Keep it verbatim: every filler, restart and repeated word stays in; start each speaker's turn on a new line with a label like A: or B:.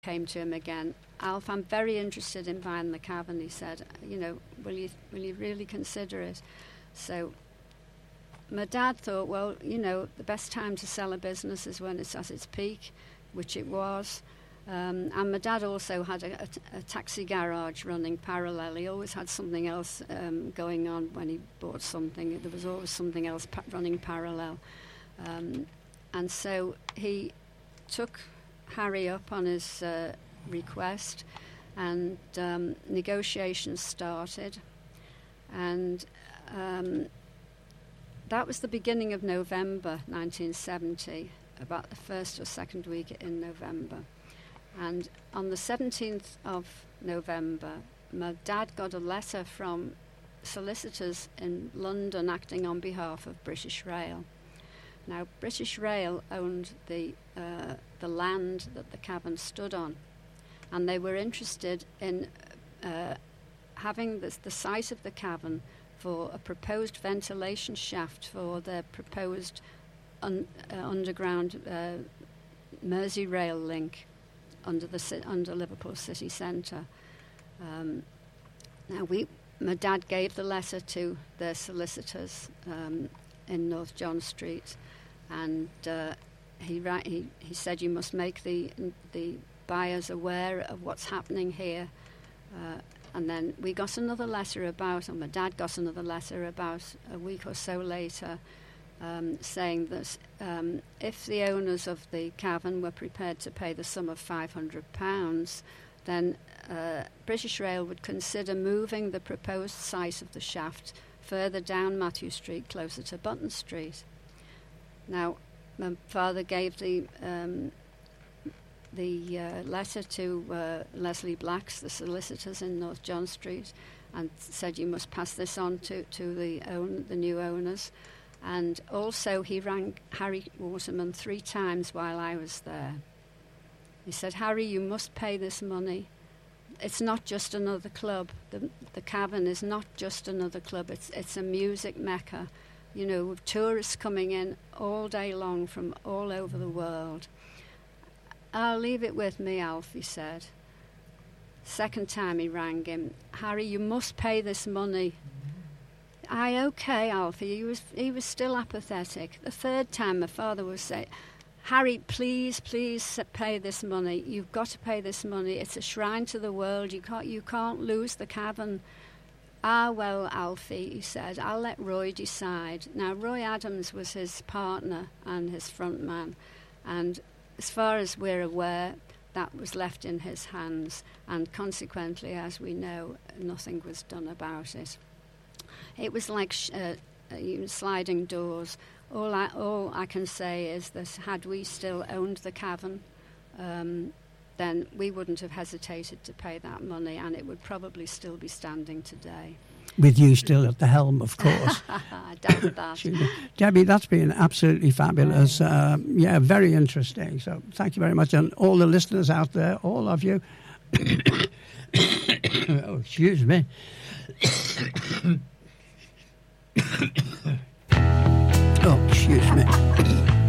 A: came to him again, Alf, I'm very interested in buying the cavern, he said. You know, will you will you really consider it? So my dad thought, well, you know, the best time to sell a business is when it's at its peak, which it was. Um, and my dad also had a, a, a taxi garage running parallel. He always had something else um, going on when he bought something. There was always something else pa- running parallel. Um, and so he took Harry up on his uh, request, and um, negotiations started, and um, that was the beginning of November nineteen seventy, about the first or second week in November. And on the seventeenth of November, my dad got a letter from solicitors in London acting on behalf of British Rail. Now, British Rail owned the uh, the land that the cavern stood on, and they were interested in uh, having this, the site of the cavern for a proposed ventilation shaft for their proposed un, uh, underground uh, Merseyrail link under the ci- under Liverpool city centre. Um, now, we, my dad gave the letter to their solicitors um, in North John Street. And uh, he, ra- he he said, you must make the the buyers aware of what's happening here. Uh, and then we got another letter about, or my dad got another letter about a week or so later, um, saying that um, if the owners of the cavern were prepared to pay the sum of five hundred pounds, then uh, British Rail would consider moving the proposed site of the shaft further down Matthew Street, closer to Button Street. Now, my father gave the um, the uh, letter to uh, Leslie Blacks, the solicitors in North John Street, and said you must pass this on to, to the own, the new owners. And also he rang Harry Waterman three times while I was there. He said, Harry, you must pay this money. It's not just another club. The, the cavern is not just another club. It's it's a music mecca. You know, with tourists coming in all day long from all over the world. I'll leave it with me, Alf, he said. Second time he rang him, Harry, you must pay this money. Aye, okay, Alfie. He was he was still apathetic. The third time my father would say, Harry, please, please pay this money. You've got to pay this money. It's a shrine to the world. You can't you can't lose the cavern. Ah, well, Alfie, he said, I'll let Roy decide. Now, Roy Adams was his partner and his front man, and as far as we're aware, that was left in his hands, and consequently, as we know, nothing was done about it. It was like sh- uh, uh, sliding doors. All I, all I can say is that had we still owned the cavern, um, then we wouldn't have hesitated to pay that money, and it would probably still be standing today.
B: With you still at the helm, of course.
A: I doubt that.
B: Debbie, that's been absolutely fabulous. Uh, yeah, very interesting. So thank you very much. And all the listeners out there, all of you. Oh, excuse me. Oh, excuse me.